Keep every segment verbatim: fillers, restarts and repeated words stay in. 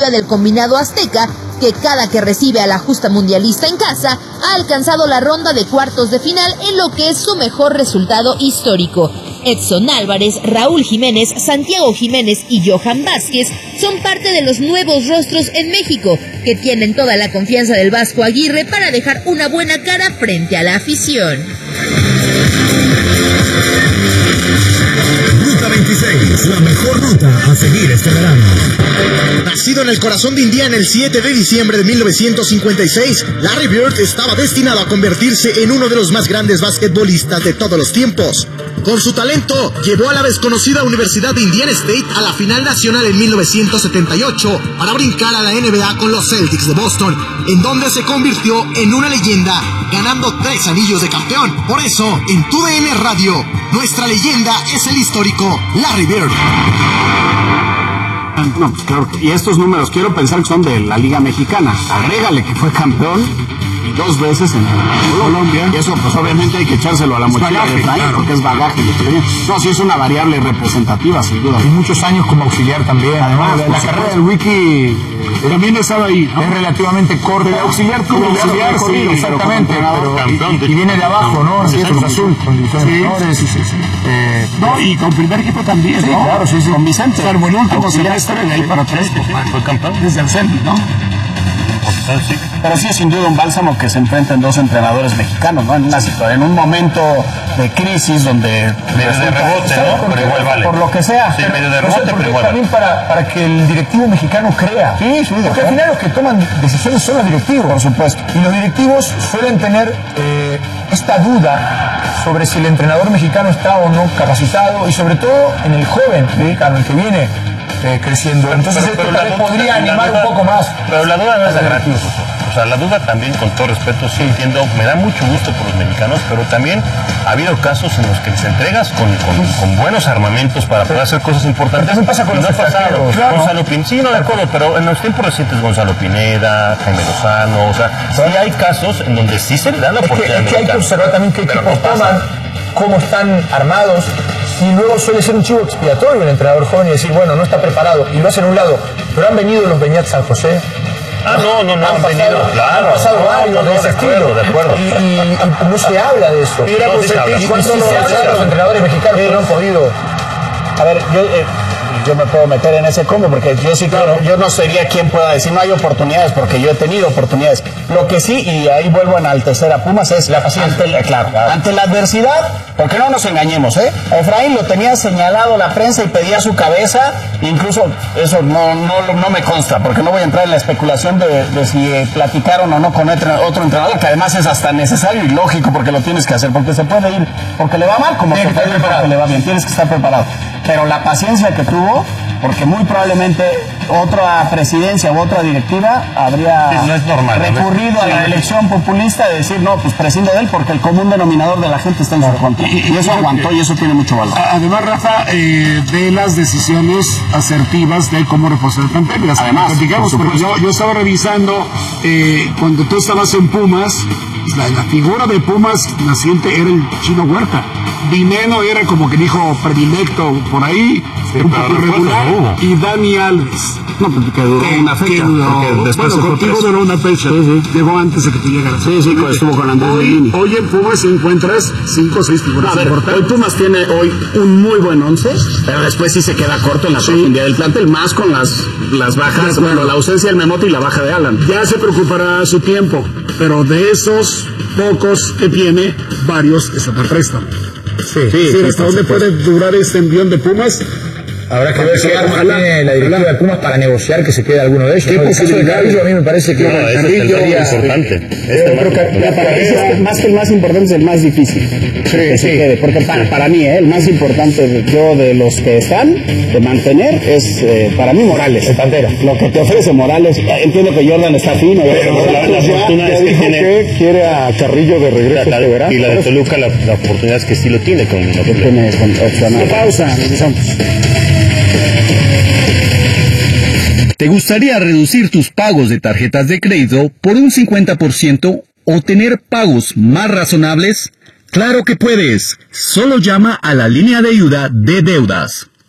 ofensiva del combinado azteca, que cada que recibe a la justa mundialista en casa, ha alcanzado la ronda de cuartos de final en lo que es su mejor resultado histórico. Edson Álvarez, Raúl Jiménez, Santiago Jiménez y Johan Vázquez son parte de los nuevos rostros en México, que tienen toda la confianza del Vasco Aguirre para dejar una buena cara frente a la afición. Ruta veintiséis, la mejor ruta a seguir este verano. Nacido en el corazón de Indiana el siete de diciembre de mil novecientos cincuenta y seis, Larry Bird estaba destinado a convertirse en uno de los más grandes basquetbolistas de todos los tiempos. Con su talento, llevó a la desconocida Universidad de Indiana State a la final nacional en mil novecientos setenta y ocho para brincar a la N B A con los Celtics de Boston, en donde se convirtió en una leyenda, ganando tres anillos de campeón. Por eso, en tu D N Radio, nuestra leyenda es el histórico Larry Bird. No, pues claro, y estos números quiero pensar que son de la Liga Mexicana. Agrégale que fue campeón y dos veces en Colombia. Y eso, pues obviamente hay que echárselo a la mochila de Efraín, claro, porque es bagaje y experiencia. No, sí es una variable representativa, sin duda. Y muchos años como auxiliar también. Además, la, la carrera del Wiki también estaba ahí, ¿no? Es relativamente corta. De auxiliar como auxiliar, auxiliar, sí, exactamente. Pero, pero, y, y viene de abajo, ¿no? Sí, Cruz Azul, con divisiones menores. Sí, sí, sí. Eh, no, y con primer equipo también, sí, ¿no? Claro, sí, sí. Con Vicente. Pero el último semestre de ahí para atrás, fue campeón desde el centro, ¿no? Sí. Pero sí es sin duda un bálsamo que se enfrenten dos entrenadores mexicanos, ¿no? En una situación, en un momento de crisis donde medio de rebote, ¿no? Pero igual vale. Por lo que sea. Sí, medio de rebote, pero igual también vale. para, para que el directivo mexicano crea. Sí, sí. Porque al final los que toman decisiones son los directivos, por supuesto. Y los directivos suelen tener eh, esta duda sobre si el entrenador mexicano está o no capacitado, y sobre todo en el joven mexicano, el que viene Eh, creciendo. Entonces pero, pero, esto pero podría animar duda, un poco más. Pero la duda no es de gratis. O sea, la duda también, con todo respeto, sí entiendo, me da mucho gusto por los mexicanos, pero también ha habido casos en los que les entregas con, con, con buenos armamentos para poder hacer cosas importantes. ¿Qué pasa con no los pasado? Claro. Gonzalo Pineda, sí, no de acuerdo, pero en los tiempos recientes Gonzalo Pineda, Jaime Lozano, o sea, sí hay casos en donde sí se le da la oportunidad. Es que, es que hay que observar también qué equipos no toman, cómo están armados. Y luego suele ser un chivo expiatorio el entrenador joven y decir, bueno, no está preparado, y lo hacen a un lado. Pero han venido los Beñat San José. Ah, no, no, no, han, han pasado, venido, claro. Han pasado no, varios no, no, de ese de acuerdo, estilo. de acuerdo. Y, y, y no se habla de eso. Mira, pues, y, y, y sí se habla de los entrenadores mexicanos que no han podido. A ver, yo... Eh, yo me puedo meter en ese combo porque yo sí, claro, yo no sería quien pueda decir no hay oportunidades, porque yo he tenido oportunidades. Lo que sí, y ahí vuelvo a enaltecer a Pumas, es la paciencia. Ante, claro, claro. ante la adversidad, porque no nos engañemos, ¿eh? A Efraín lo tenía señalado la prensa y pedía su cabeza, incluso eso no, no, no me consta, porque no voy a entrar en la especulación de, de si eh, platicaron o no con otro entrenador, que además es hasta necesario y lógico, porque lo tienes que hacer, porque se puede ir, porque le va mal, como que puede ir porque le va bien, tienes que estar preparado. Pero la paciencia que tuvo, porque muy probablemente otra presidencia u otra directiva habría sí, no es normal, recurrido ¿no? a la elección populista de decir, no, pues prescindo de él porque el común denominador de la gente está en su contra. Y, y eso aguantó y eso tiene mucho valor. Además, Rafa, eh, de las decisiones asertivas de cómo reforzar el plantel. Además, digamos, porque yo, yo estaba revisando eh, cuando tú estabas en Pumas, la, la figura de Pumas naciente era el Chino Huerta. Dineno era como que dijo predilecto por ahí, sí, un poco irregular, y Dani Alves. No, porque duró eh, una fecha. Duró, después bueno, contigo duró una fecha. Sí, sí. Llegó antes de que tú llegaras. Sí, sí, pues estuvo con Andrés Hoy, hoy en Pumas encuentras cinco o seis figuras no, importantes. Hoy Pumas tiene hoy un muy buen once, pero después sí se queda corto en la sí. profundidad del plantel, más con las, las bajas, bueno, bueno, la ausencia del Memote y la baja de Alan. Ya se preocupará su tiempo, pero de esos pocos que tiene, varios están a préstamo. Sí, sí, sí, ¿hasta dónde puede durar este envión de Pumas? Habrá que ver qué armas tiene la directiva de Pumas para negociar que se quede alguno de ellos. ¿Qué ¿no? El caso de Carrillo a mí me parece que no, ese Carrillo es el más importante. Este yo creo que la pareja es más que el más importante, es el más difícil sí, que se sí. quede. Porque para, para mí, ¿eh? el más importante yo de los que están de mantener es eh, para mí Morales. El Pantera. Lo que te ofrece Morales. Entiendo que Jordan está fino. Pero ¿no? la, la fortuna es que tiene que quiere a Carrillo de regreso la, este verano. Y la de Toluca, la, la oportunidad es que sí lo tiene con la tiene opcional. Pausa, Santos. ¿Te gustaría reducir tus pagos de tarjetas de crédito por un cincuenta por ciento o tener pagos más razonables? ¡Claro que puedes! Solo llama a la línea de ayuda de deudas.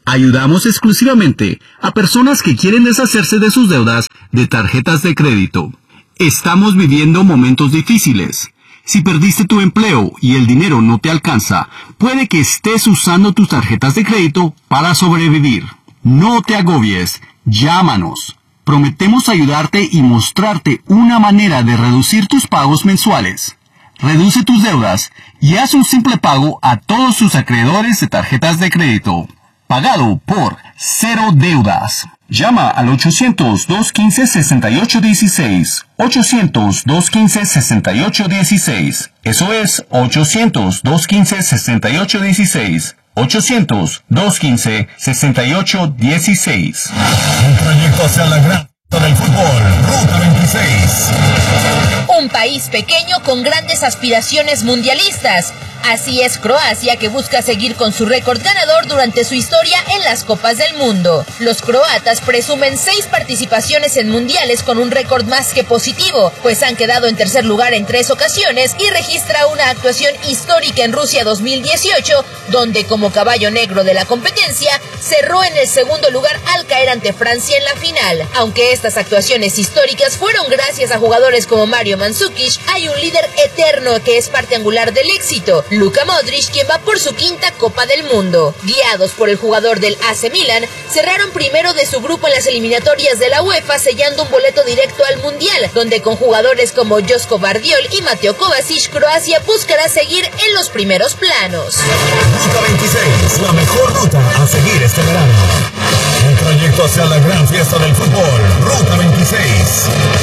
Ayudamos exclusivamente a personas que quieren deshacerse de sus deudas de tarjetas de crédito. Estamos viviendo momentos difíciles. Si perdiste tu empleo y el dinero no te alcanza, puede que estés usando tus tarjetas de crédito para sobrevivir. No te agobies, llámanos. Prometemos ayudarte y mostrarte una manera de reducir tus pagos mensuales. Reduce tus deudas y haz un simple pago a todos tus acreedores de tarjetas de crédito. Pagado por Cero Deudas. Llama al ochocientos, dos quince, sesenta y ocho dieciséis. ochocientos, dos quince, sesenta y ocho dieciséis. Eso es ochocientos, dos quince, sesenta y ocho dieciséis. ochocientos, dos quince, sesenta y ocho dieciséis. Un proyecto hacia la gran del fútbol. Ruta veintiséis. Un país pequeño con grandes aspiraciones mundialistas. Así es Croacia, que busca seguir con su récord ganador durante su historia en las Copas del Mundo. Los croatas presumen seis participaciones en mundiales con un récord más que positivo, pues han quedado en tercer lugar en tres ocasiones y registra una actuación histórica en Rusia dos mil dieciocho, donde como caballo negro de la competencia cerró en el segundo lugar al caer ante Francia en la final. Aunque estas actuaciones históricas fueron gracias a jugadores como Mario Mandzukic, hay un líder eterno que es parte angular del éxito, Luka Modric, quien va por su quinta Copa del Mundo. Guiados por el jugador del A C Milan, cerraron primero de su grupo en las eliminatorias de la UEFA, sellando un boleto directo al Mundial, donde con jugadores como Josko Vardiol y Mateo Kovacic, Croacia buscará seguir en los primeros planos. Ruta veintiséis, la mejor ruta a seguir este verano. Un proyecto hacia la gran fiesta del fútbol. Ruta veintiséis.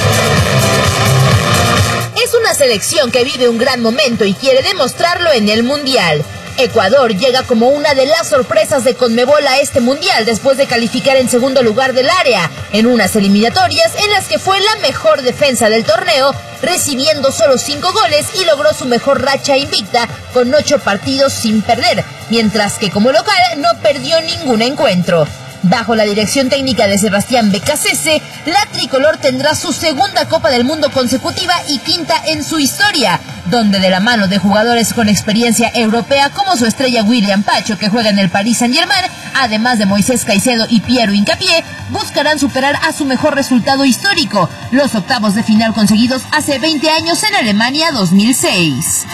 Es una selección que vive un gran momento y quiere demostrarlo en el Mundial. Ecuador llega como una de las sorpresas de Conmebol a este Mundial después de calificar en segundo lugar del área, en unas eliminatorias en las que fue la mejor defensa del torneo, recibiendo solo cinco goles y logró su mejor racha invicta con ocho partidos sin perder, mientras que como local no perdió ningún encuentro. Bajo la dirección técnica de Sebastián Becasese, la tricolor tendrá su segunda Copa del Mundo consecutiva y quinta en su historia, donde de la mano de jugadores con experiencia europea como su estrella William Pacho, que juega en el Paris Saint-Germain, además de Moisés Caicedo y Piero Hincapié, buscarán superar a su mejor resultado histórico, los octavos de final conseguidos hace veinte años en Alemania dos mil seis.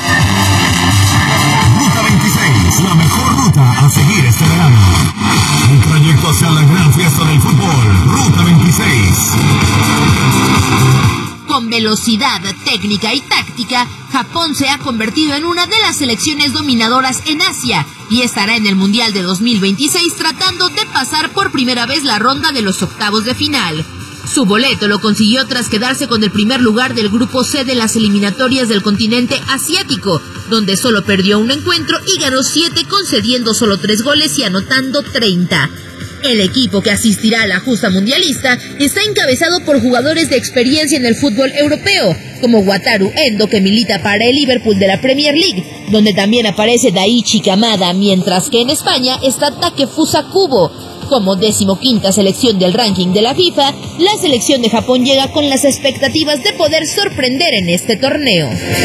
Ruta veintiséis, la mejor ruta a seguir este verano. Un proyecto hacia la gran fiesta del fútbol. Ruta veintiséis. Con velocidad, técnica y táctica, Japón se ha convertido en una de las selecciones dominadoras en Asia y estará en el Mundial de dos mil veintiséis tratando de pasar por primera vez la ronda de los octavos de final. Su boleto lo consiguió tras quedarse con el primer lugar del grupo C de las eliminatorias del continente asiático, donde solo perdió un encuentro y ganó siete, concediendo solo tres goles y anotando treinta. El equipo que asistirá a la justa mundialista está encabezado por jugadores de experiencia en el fútbol europeo, como Wataru Endo, que milita para el Liverpool de la Premier League, donde también aparece Daichi Kamada, mientras que en España está Takefusa Kubo. Como decimoquinta selección del ranking de la FIFA, la selección de Japón llega con las expectativas de poder sorprender en este torneo.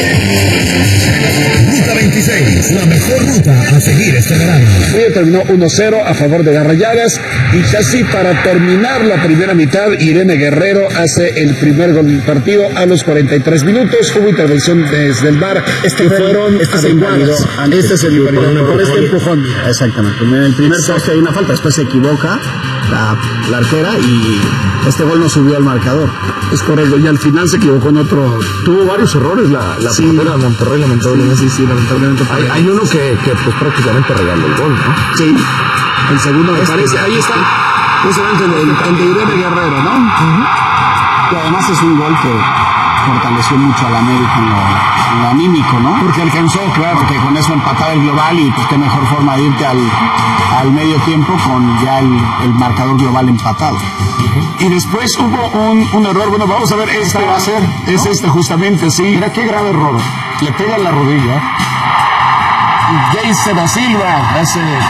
Ruta veintiséis, la mejor ruta a seguir este verano. Hoy terminó uno cero a favor de Garrayadas y casi para terminar la primera mitad, Irene Guerrero hace el primer gol del partido a los cuarenta y tres minutos. Hubo intervención desde el V A R. Este fueron este adecuadas. Este es el por, por este empujón. Exactamente. En el primer poste hay una falta, después se equivoca la, la arquera y este gol no subió al marcador. Es correcto, y al final se equivocó en otro. Tuvo varios errores la, la sí. portera de Monterrey, lamentablemente. Sí, sí, lamentablemente. Hay, hay uno que, que pues prácticamente regaló el gol, ¿no? Sí. El segundo me Este, parece. Ahí está. Justamente el, el, el de Irene Guerrero, ¿no? Uh-huh. Y además es un gol que fortaleció mucho al América en lo, en lo anímico, ¿no? Porque alcanzó, claro, que con eso empataba el global y pues qué mejor forma de irte al, al medio tiempo con ya el, el marcador global empatado. Uh-huh. Y después hubo un, un error, bueno, vamos a ver, este va a ser, es ¿no? este justamente, sí. Mira qué grave error, le pega en la rodilla. Geise da Silva hace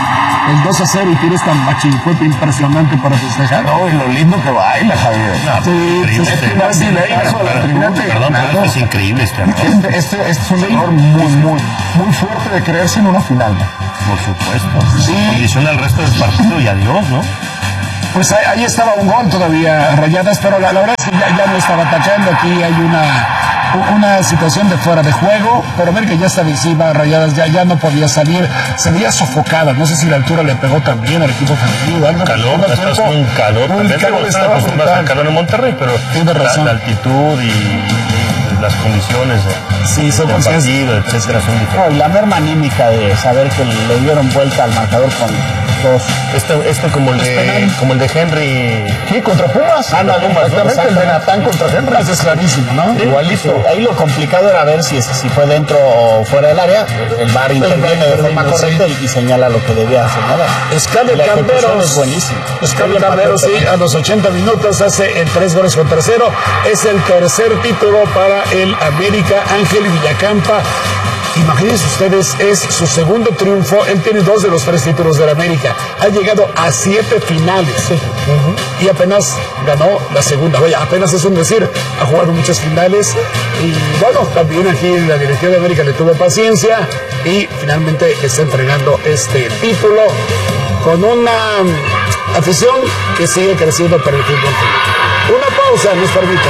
el dos a cero y tira esta machincueta impresionante para festejar. No, y lo lindo que baila, Javier. No, Sí, increíble sí, este- sí, sí, sí, Perdón, perdón, pero esto es increíble este error. Este, este, este es un error muy, muy, muy fuerte de creerse en una final. Por supuesto. Condiciona el resto del partido y adiós, ¿no? Pues ahí, ahí estaba un gol todavía, Rayadas, pero la, la verdad es que ya, ya no estaba atacando. Aquí hay una, una situación de fuera de juego, pero ver que ya está visiva, Rayadas ya, ya no podía salir, se veía sofocada. No sé si la altura le pegó también al equipo femenino. Anda Calor, pasando estás tiempo. con un calor. Un También calor te estaba acostumbras brutal. al calor en Monterrey, pero Tienes la, razón. la altitud y, y las condiciones de, Sí, son del cosas- partido, etcétera, son diferentes. No, y la merma anímica de saber que le dieron vuelta al marcador con dos. Este, este como el de, como el de Henry. Sí, contra Pumas. Ah, no, exactamente, el de Natán contra Henry. Eso es clarísimo, ¿no? Igualito. Ahí lo complicado era ver si, si fue dentro o fuera del área. El V A R interviene de forma correcta y, y señala lo que debía señalar. Escabio La ejecución Camberos. es buenísima. Escabio Camberos, sí, a los ochenta minutos hace el tres goles contra cero. Es el tercer título para el América. Ángel Villacampa. Imagínense ustedes, es su segundo triunfo. Él tiene dos de los tres títulos de la América. Ha llegado a siete finales. Y apenas ganó la segunda. Vaya, apenas es un decir. Ha jugado muchas finales. Y bueno, también aquí la dirección de América le tuvo paciencia. Y finalmente está entregando este título con una mm, afición que sigue creciendo para el fútbol. Una pausa, nos permiten.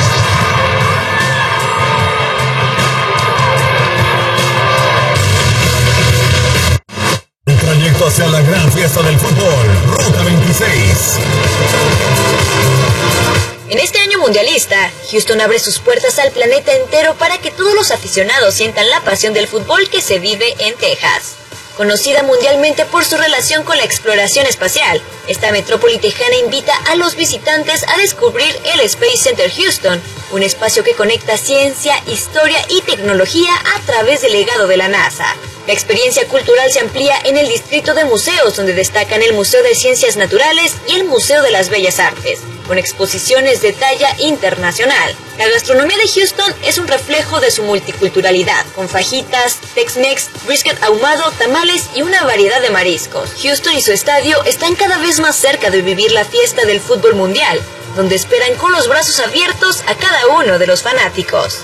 El trayecto hacia la gran fiesta del fútbol, Ruta veintiséis. En este año mundialista, Houston abre sus puertas al planeta entero para que todos los aficionados sientan la pasión del fútbol que se vive en Texas. Conocida mundialmente por su relación con la exploración espacial, esta metrópoli tejana invita a los visitantes a descubrir el Space Center Houston, un espacio que conecta ciencia, historia y tecnología a través del legado de la NASA. La experiencia cultural se amplía en el distrito de museos, donde destacan el Museo de Ciencias Naturales y el Museo de las Bellas Artes, con exposiciones de talla internacional. La gastronomía de Houston es un reflejo de su multiculturalidad, con fajitas, Tex-Mex, brisket ahumado, tamales y una variedad de mariscos. Houston y su estadio están cada vez más cerca de vivir la fiesta del fútbol mundial, donde esperan con los brazos abiertos a cada uno de los fanáticos.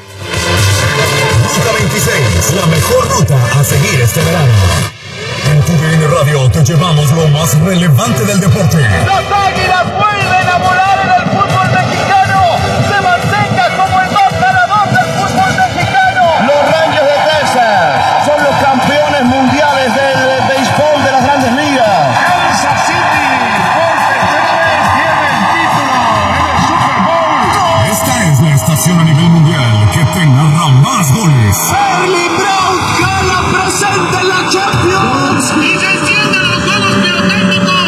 Ruta veintiséis, la mejor ruta a seguir este verano. En tu D N Radio te llevamos lo más relevante del deporte. Las Águilas vuelven a volar en el fútbol mexicano. Se mantenga como el más ganador del fútbol mexicano. Los Rangers de Texas son los campeones mundiales del béisbol de las Grandes Ligas. Kansas City, por tercera vez, tiene el título en el Super Bowl. Esta es la estación a nivel mundial que te narra más goles. Charlie Brown gana presente en la Champions. Y se encienden los juegos pirotécnicos.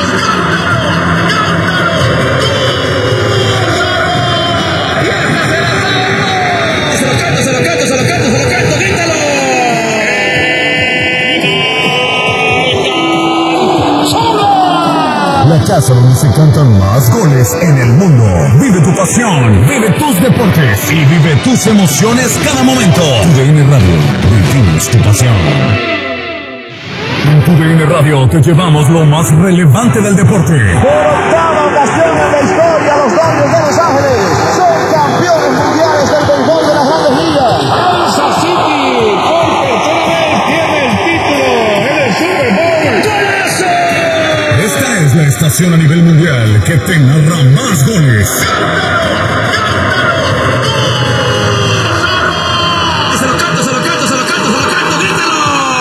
Se lo canto, se lo canto, se lo canto, se lo canto, grítalo. La casa donde se cantan más goles en el mundo. Vive tu pasión, vive tus deportes y vive tus emociones cada momento. Tu D N Radio, vivimos tu pasión. En tu D N Radio te llevamos lo más relevante del deporte. Por octava ocasión en la historia, los Dodgers de Los Ángeles son campeones mundiales del béisbol de las Grandes Ligas. Kansas City, por tercera vez, tiene el título en el Super Bowl. ¡Golazo! Esta es la estación a nivel mundial que te narra más goles. Se lo canto, se lo canto, se lo canto, se lo canto, grítalo.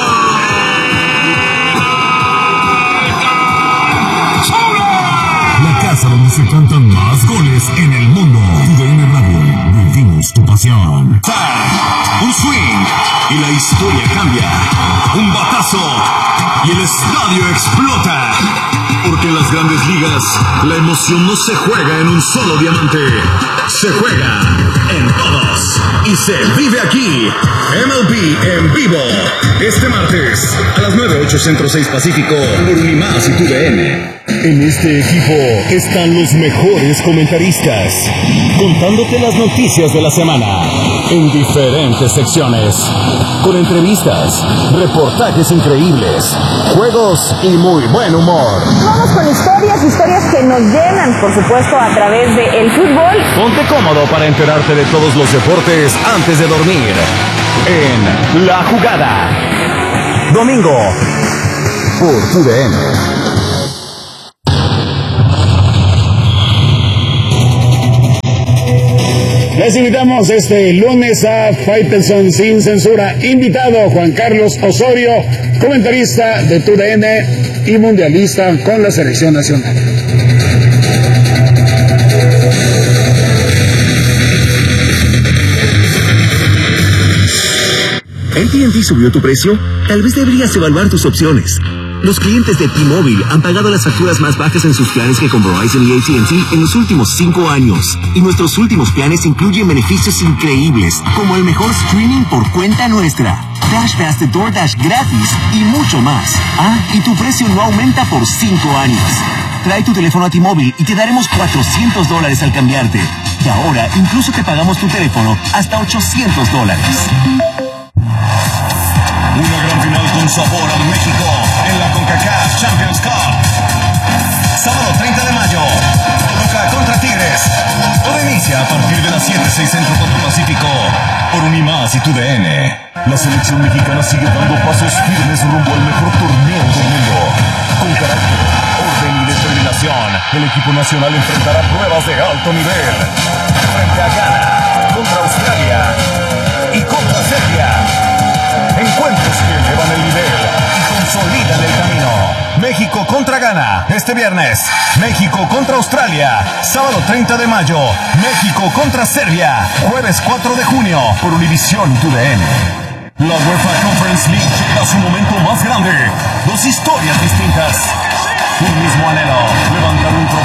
La casa donde se cantan más goles en el mundo. Tu D N Radio, vivimos tu pasión. Un swing y la historia cambia. Un batazo y el estadio explota. Porque en las Grandes Ligas la emoción no se juega en un solo diamante, se juega en todos y se vive aquí. M L B en vivo. Este martes a las nueve, ocho Centro, seis Pacífico. Por Unimás y tu D N. En este equipo están los mejores comentaristas, contándote las noticias de la semana. en diferentes secciones, con entrevistas, reportajes increíbles, juegos y muy buen humor. Vamos con historias, historias que nos llenan, por supuesto, a través del fútbol. Ponte cómodo para enterarte de todos los deportes antes de dormir en La Jugada. Domingo por T V N. Les invitamos este lunes a Faitelson Sin Censura. Invitado Juan Carlos Osorio, comentarista de T V N y mundialista con la selección nacional. ¿A T and T subió tu precio? Tal vez deberías evaluar tus opciones. Los clientes de T-Mobile han pagado las facturas más bajas en sus planes que con Verizon y A T and T en los últimos cinco años. Y nuestros últimos planes incluyen beneficios increíbles, como el mejor streaming por cuenta nuestra, Dash Pass de DoorDash gratis y mucho más. Ah, y tu precio no aumenta por cinco años. Trae tu teléfono a T-Mobile y te daremos cuatrocientos dólares al cambiarte. Y ahora incluso te pagamos tu teléfono hasta ochocientos dólares. Una gran final con sabor a México en la CONCACAF Champions Cup. Sábado treinta de mayo, Toluca contra Tigres. Todo inicia a partir de las siete, seis Centro contra Pacífico por Unimás y T V N. La selección mexicana sigue dando pasos firmes rumbo al mejor torneo del mundo. Con carácter, orden y determinación, el equipo nacional enfrentará pruebas de alto nivel. Frente a Ghana, contra Australia y contra Serbia. Encuentros que elevan el nivel y consolidan el camino. México contra Ghana, este viernes. México contra Australia, sábado treinta de mayo. México contra Serbia, jueves cuatro de junio, por Univisión T V N. La UEFA Conference League llega a su momento más grande. Dos historias distintas. Un mismo anhelo, levantar un trofeo.